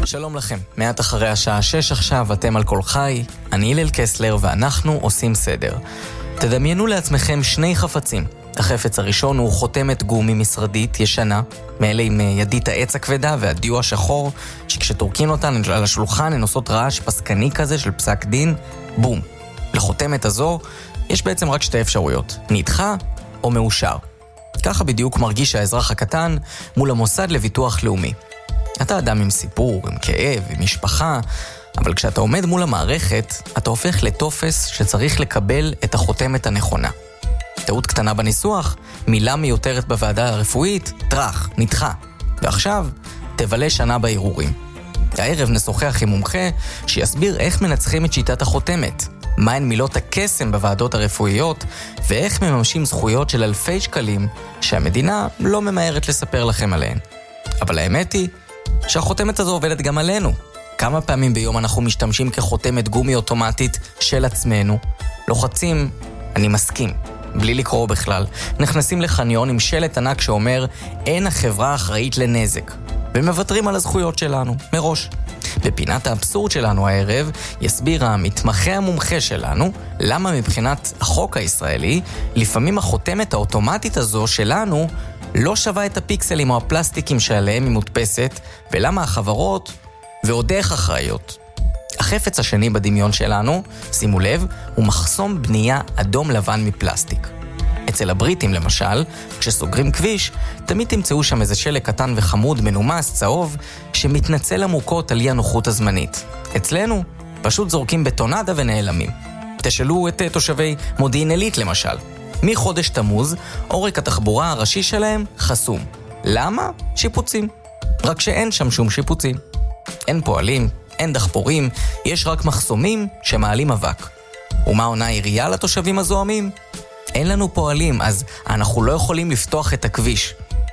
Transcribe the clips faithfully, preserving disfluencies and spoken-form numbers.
שלום לכם, מעט אחרי השעה שש עכשיו, אתם על כל חי, אני הלל קסלר ואנחנו עושים סדר. תדמיינו לעצמכם שני חפצים. החפץ הראשון הוא חותמת גומי משרדית ישנה, מאלה עם ידית העץ הכבדה והדיו השחור, שכשתורקים אותן על השולחן הן עושות רעש פסקני כזה של פסק דין, בום. לחותמת הזו יש בעצם רק שתי אפשרויות, נדחה או מאושר. ככה בדיוק מרגיש האזרח הקטן מול המוסד לביטוח לאומי. אתה אדם עם סיפור, עם כאב, עם משפחה, אבל כשאתה עומד מול המערכת, אתה הופך לטופס שצריך לקבל את החותמת הנכונה. טעות קטנה בניסוח, מילה מיותרת בוועדה הרפואית, טרח, נדחה. ועכשיו, תבלה שנה בערעורים. הערב נשוחח עם מומחה שיסביר איך מנצחים את שיטת החותמת, מהן מילות הקסם בוועדות הרפואיות, ואיך מממשים זכויות של אלפי שקלים שהמדינה לא ממהרת לספר לכם עליהן. אבל האמת היא שהחותמת הזו עובדת גם עלינו. כמה פעמים ביום אנחנו משתמשים כחותמת גומי אוטומטית של עצמנו, לוחצים, אני מסכים, בלי לקרוא בכלל, נכנסים לחניון עם שלט ענק שאומר, אין החברה אחראית לנזק, ומוותרים על הזכויות שלנו, מראש. בפינת האבסורד שלנו הערב, יסביר המתמחה המומחה שלנו, למה מבחינת החוק הישראלי, לפעמים החותמת האוטומטית הזו שלנו, לא שווה את הפיקסלים או הפלסטיקים שעליהם היא מודפסת, ולמה החברות ועוד איך אחראיות. החפץ השני בדמיון שלנו, שימו לב, הוא מחסום בנייה אדום לבן מפלסטיק. אצל הבריטים למשל, כשסוגרים כביש, תמיד תמצאו שם איזה שלג קטן וחמוד מנומס, צהוב, שמתנצל עמוקות על אי הנוחות הזמנית. אצלנו, פשוט זורקים בטונדה ונעלמים. תשאלו את תושבי מודיעין עילית למשל. מחודש תמוז, עורק התחבורה הראשי שלהם חסום. למה? שיפוצים. רק שאין שם שום שיפוצים. אין פועלים, אין דחפורים, יש רק מחסומים שמעלים אבק. ומה עונה העירייה לתושבים הזוהמים? אין לנו פועלים, אז אנחנו לא יכולים לפתוח את הכביש.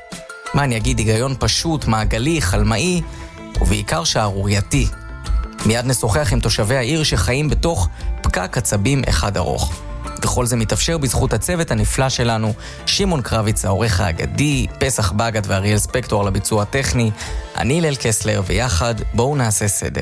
מה אני אגיד, היגיון פשוט, מעגלי, חלמאי, ובעיקר שערורייתי. מיד נשוחח עם תושבי העיר שחיים בתוך פקק עצבים אחד ארוך. וכל זה מתאפשר בזכות הצוות הנפלא שלנו, שמעון קרביץ, העורך האגדי, פסח בגד ואריאל ספקטור לביצוע הטכני, אני הלל קסלר, ויחד בואו נעשה סדר.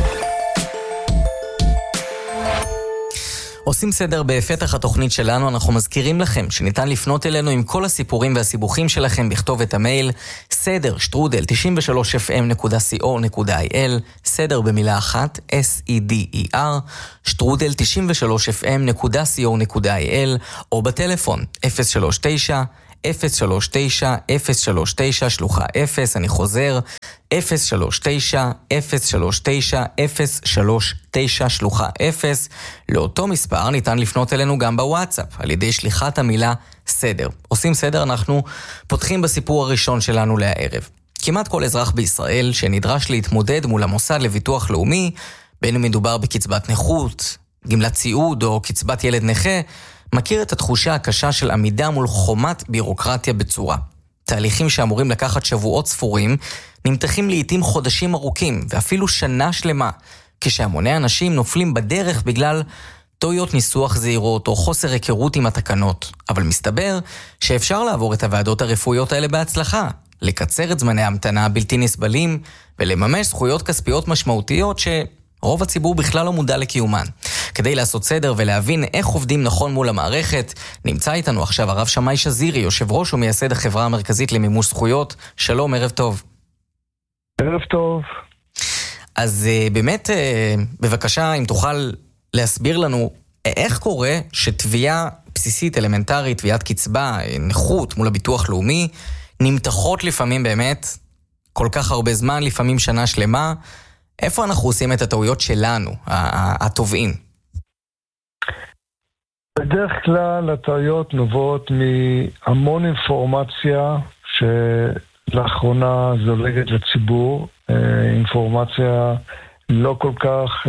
עושים סדר בפתח התוכנית שלנו, אנחנו מזכירים לכם שניתן לפנות אלינו עם כל הסיפורים והסיבוכים שלכם בכתובת המייל סדר שטרודל תשעים ושלוש אף אם נקודה סי או נקודה איי אל, סדר במילה אחת, אס אי די אי אר, שטרודל תשעים ושלוש אף אם נקודה סי או נקודה איי אל, או בטלפון אפס שלוש תשע אפס שלוש תשע אפס שלוש תשע שלוחה אפס, אני חוזר, אפס שלוש תשע אפס שלוש תשע אפס שלוש תשע שלוחה אפס. לאותו מספר ניתן לפנות אלינו גם בוואטסאפ, על ידי שליחת המילה סדר. עושים סדר, אנחנו פותחים בסיפור הראשון שלנו לערב. כמעט כל אזרח בישראל שנדרש להתמודד מול המוסד לביטוח לאומי, בין אם מדובר בקצבת נכות, גמלת סיעוד או קצבת ילד נכה, מכיר את התחושה הקשה של עמידה מול חומת בירוקרטיה בצורה. תהליכים שאמורים לקחת שבועות ספורים, נמתחים לעתים חודשים ארוכים, ואפילו שנה שלמה, כשהמוני אנשים נופלים בדרך בגלל טעויות ניסוח זהירות או חוסר היכרות עם התקנות. אבל מסתבר שאפשר לעבור את הוועדות הרפואיות האלה בהצלחה, לקצר את זמני ההמתנה הבלתי נסבלים, ולממש זכויות כספיות משמעותיות ש... רוב הציבור בכלל לא מודע לקיומן. כדי לעשות סדר ולהבין איך עובדים נכון מול המערכת, נמצא איתנו עכשיו הרב שמאי שזירי, יושב ראש ומייסד החברה המרכזית למימוש זכויות. שלום, ערב טוב. ערב טוב. אז באמת, בבקשה, אם תוכל להסביר לנו איך קורה שתביעה בסיסית, אלמנטרית, תביעת קצבה, נכות מול הביטוח לאומי, נמתחות לפעמים באמת כל כך הרבה זמן, לפעמים שנה שלמה. איפה אנחנו עושים את הטעויות שלנו, הטובים? בדרך כלל הטעויות נובעות מהמון אינפורמציה שלאחרונה זולגת לציבור, אינפורמציה לא כל כך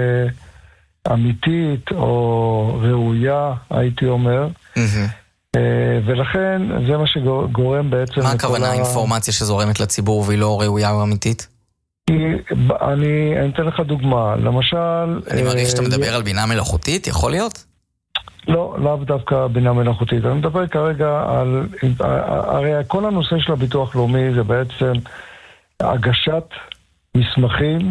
אמיתית או ראויה, הייתי אומר. ולכן זה מה שגורם בעצם... מה הכוונה האינפורמציה שזורמת לציבור והיא לא ראויה או אמיתית? אני אתן לך דוגמה, למשל... אני מעריך שאתה מדבר על בינה מלאכותית, יכול להיות? לא, לאו דווקא בינה מלאכותית. אני מדבר כרגע על... הרי כל הנושא של הביטוח לאומי זה בעצם הגשת מסמכים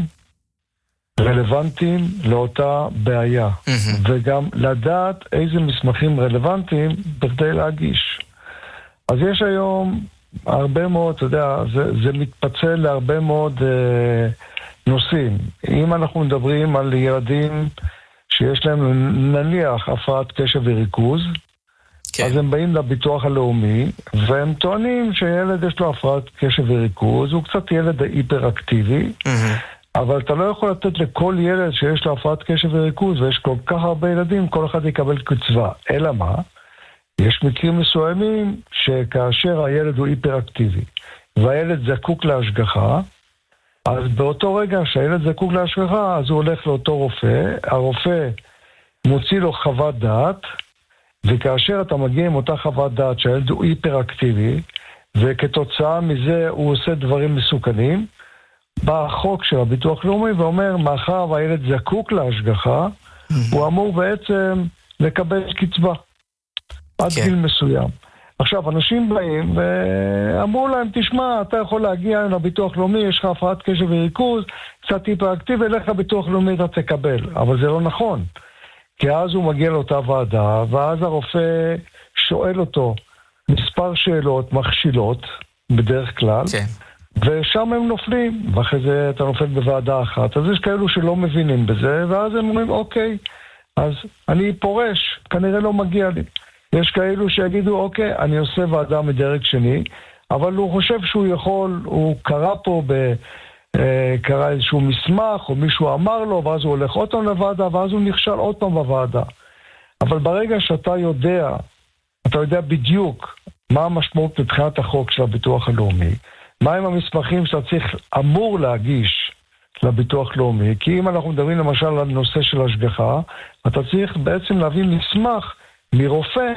רלוונטיים לאותה בעיה, mm-hmm. וגם לדעת איזה מסמכים רלוונטיים בכדי להגיש. אז יש היום הרבה מאוד, אתה יודע, זה, זה מתפצל להרבה מאוד אה, נושאים. אם אנחנו מדברים על ילדים שיש להם נניח הפרעת קשב וריכוז, כן. אז הם באים לביטוח הלאומי, והם טוענים שילד יש לו הפרעת קשב וריכוז, הוא קצת ילד היפראקטיבי, mm-hmm. אבל אתה לא יכול לתת לכל ילד שיש לו הפרעת קשב וריכוז, ויש כל כך הרבה ילדים, כל אחד יקבל קצבה. אלא מה? יש מקרים מסוימים שכאשר הילד הוא היפראקטיבי, והילד זקוק להשגחה, אז באותו רגע שהילד זקוק להשגחה, אז הוא הולך לאותו רופא, הרופא מוציא לו חוות דעת, וכאשר אתה מגיע עם אותה חוות דעת שהילד הוא היפראקטיבי, וכתוצאה מזה הוא עושה דברים מסוכנים, בא החוק של הביטוח לאומי ואומר, מאחר והילד זקוק להשגחה, הוא אמור בעצם לקבל קצבה, עד גיל מסוים. עכשיו, אנשים באים ואמרו להם, תשמע, אתה יכול להגיע לביטוח לאומי, יש לך הפרעת קשב וריכוז, קצת היפראקטיבי, לך לביטוח לאומי אתה תקבל. אבל זה לא נכון. כי אז הוא מגיע לאותה ועדה, ואז הרופא שואל אותו מספר שאלות מכשילות, בדרך כלל, כן. ושם הם נופלים, ואחרי זה אתה נופל בוועדה אחת. אז יש כאלו שלא מבינים בזה, ואז הם אומרים, אוקיי, אז אני פורש, כנראה לא מגיע לי. יש כאלו שיגידו, אוקיי, אני עושה ועדה מדרג שני, אבל הוא חושב שהוא יכול, הוא קרא פה, ב, אה, קרא איזשהו מסמך, או מישהו אמר לו, ואז הוא הולך עוד פעם לוועדה, ואז הוא נכשל עוד פעם בוועדה. אבל ברגע שאתה יודע, אתה יודע בדיוק מה המשמעות מבחינת החוק של הביטוח הלאומי, מהם המסמכים שאתה צריך, אמור להגיש לביטוח לאומי, כי אם אנחנו מדברים למשל על נושא של השגחה, אתה צריך בעצם להביא מסמך מרופא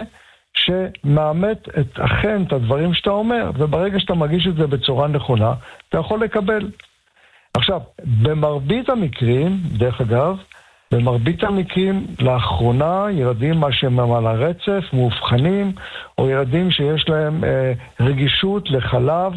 שמאמת את אכן את הדברים שאתה אומר, וברגע שאתה מגיש את זה בצורה נכונה, אתה יכול לקבל. עכשיו, במרבית המקרים, דרך אגב, במרבית המקרים, לאחרונה, ילדים מה שהם על הרצף, מאובחנים, או ילדים שיש להם אה, רגישות לחלב,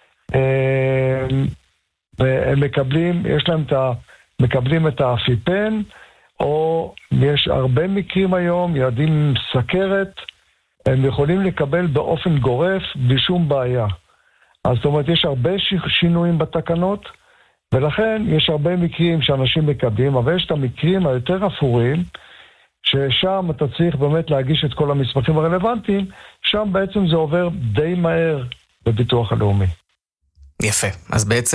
אה, והם מקבלים, יש להם את ה, מקבלים את האפיפן, או יש הרבה מקרים היום, ילדים עם סכרת, הם יכולים לקבל באופן גורף בלי שום בעיה. אז זאת אומרת, יש הרבה שינויים בתקנות, ולכן יש הרבה מקרים שאנשים מקבלים, אבל יש את המקרים היותר אפורים, ששם אתה צריך באמת להגיש את כל המסמכים הרלוונטיים, שם בעצם זה עובר די מהר בביטוח הלאומי. יפה, אז בעצם